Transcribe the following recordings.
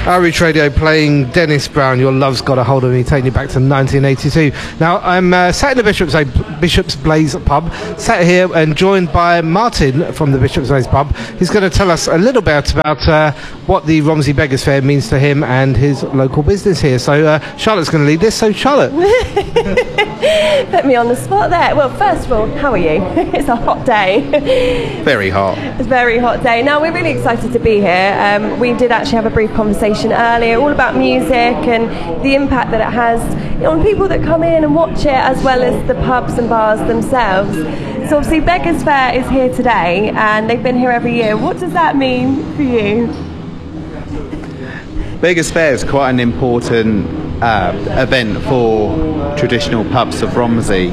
Outreach Radio playing Dennis Brown, Your Love's Got a Hold of Me, taking you back to 1982. Now, I'm sat in the Bishop's Blaze pub, sat here and joined by Martin from the Bishop's Blaze pub. He's going to tell us a little bit about what the Romsey Beggars Fair means to him and his local business here. So Charlotte's going to lead this. So Charlotte. Put me on the spot there. Well, first of all, how are you? It's a hot day. Very hot. It's a very hot day. Now, we're really excited to be here. We did actually have a brief conversation earlier all about music and the impact that it has on people that come in and watch it, as well as the pubs and bars themselves. So obviously Beggars Fair is here today and they've been here every year. What does that mean for you? Beggars Fair is quite an important event for traditional pubs of Romsey.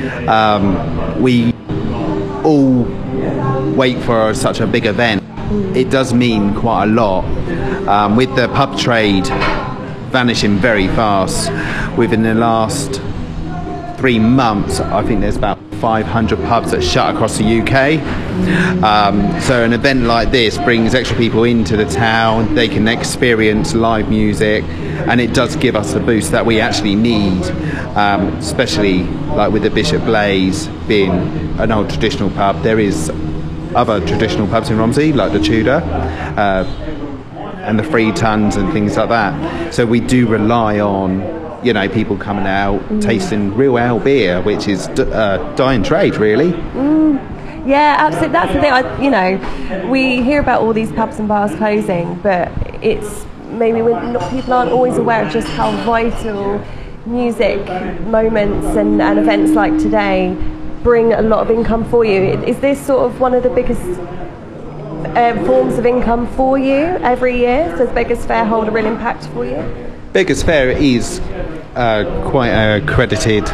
We all wait for such a big event. It does mean quite a lot. With the pub trade vanishing very fast, within the last 3 months, I think there's about 500 pubs that shut across the UK. So an event like this brings extra people into the town. They can experience live music, and it does give us the boost that we actually need, especially like with the Bishop Blaze being an old traditional pub. There is other traditional pubs in Romsey, like the Tudor and the Free Tons and things like that. So we do rely on, you know, people coming out, tasting real ale beer, which is dying trade, really. Yeah, absolutely. That's the thing. We hear about all these pubs and bars closing, but it's maybe people aren't always aware of just how vital music moments and events like today bring a lot of income for you. Is this sort of one of the biggest forms of income for you every year? Does Beggars Fair hold a real impact for you? Beggars Fair is quite accredited,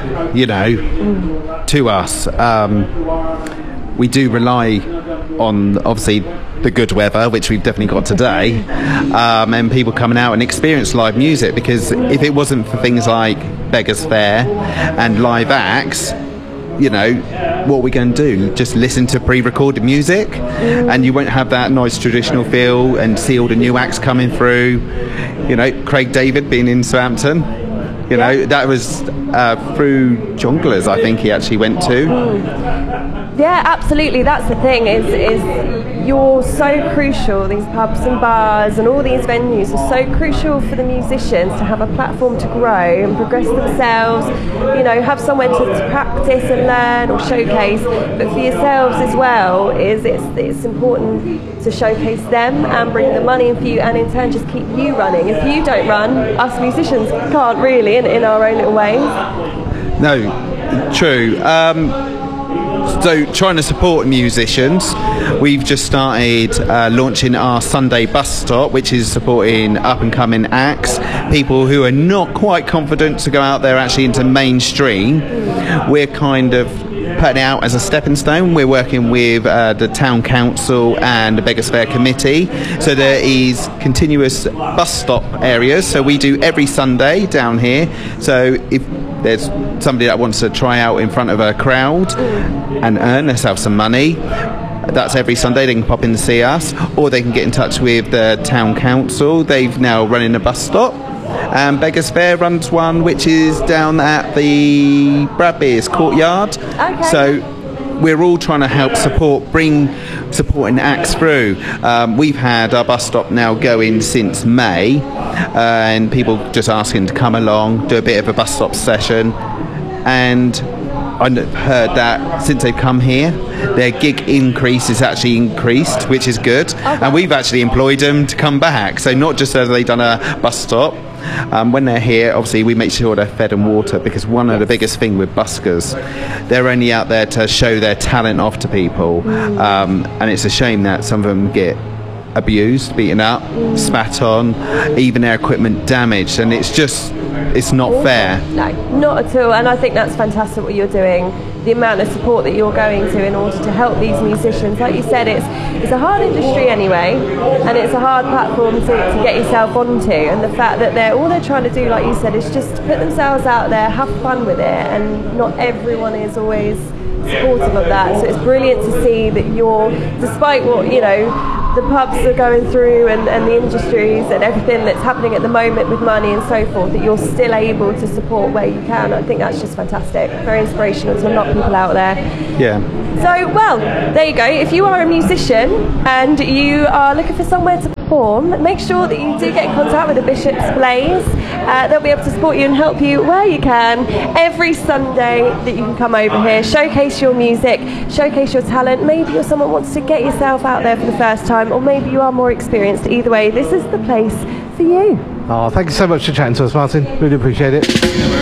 to us. We do rely on, obviously, the good weather, which we've definitely got today, and people coming out and experience live music, because if it wasn't for things like Beggars Fair and live acts, what are we going to do? Just listen to pre-recorded music, and you won't have that nice traditional feel and see all the new acts coming through. Craig David being in Southampton, that was through Jongleurs, I think he actually went to. Yeah, absolutely. That's the thing, is you're so crucial. These pubs and bars and all these venues are so crucial for the musicians to have a platform to grow and progress themselves, have somewhere to practice and learn or showcase. But for yourselves as well, it's important to showcase them and bring the money in for you, and in turn just keep you running. If you don't run, us musicians can't really in our own little ways. No, true. So trying to support musicians, we've just started launching our Sunday bus stop, which is supporting up and coming acts, people who are not quite confident to go out there actually into mainstream. We're kind of putting it out as a stepping stone. We're working with the Town Council and the Beggars Fair Committee, so there is continuous bus stop areas. So we do every Sunday down here. So if there's somebody that wants to try out in front of a crowd and earn themselves some money, that's every Sunday. They can pop in to see us, or they can get in touch with the Town Council. They've now running a bus stop. Beggars Fair runs one which is down at the Bradbeers Courtyard. Okay. So we're all trying to help supporting acts through. We've had our bus stop now going since May, and people just asking to come along, do a bit of a bus stop session. And I've heard that since they've come here, their gig increase is actually increased, which is good. Okay. And we've actually employed them to come back. So not just have they done a bus stop. When they're here, obviously we make sure they're fed and watered, because one of the biggest thing with buskers, they're only out there to show their talent off to people, and it's a shame that some of them get abused, beaten up, spat on, even their equipment damaged, and it's not fair. No, not at all. And I think that's fantastic what you're doing, the amount of support that you're going to in order to help these musicians. Like you said, it's a hard industry anyway, and it's a hard platform to get yourself onto, and the fact that all they're trying to do, like you said, is just put themselves out there, have fun with it, and not everyone is always supportive of that. So it's brilliant to see that you're, despite what, the pubs are going through and the industries and everything that's happening at the moment with money and so forth, that you're still able to support where you can. I think that's just fantastic. Very inspirational to a lot of people out there. Yeah. So, well, there you go. If you are a musician and you are looking for somewhere to perform, make sure that you do get in contact with the Bishop's Blaze. They'll be able to support you and help you where you can. Every Sunday that you can come over here, showcase your music, showcase your talent. Maybe you're someone who wants to get yourself out there for the first time, or maybe you are more experienced. Either way, this is the place for you. Oh, thank you so much for chatting to us, Martin. Really appreciate it.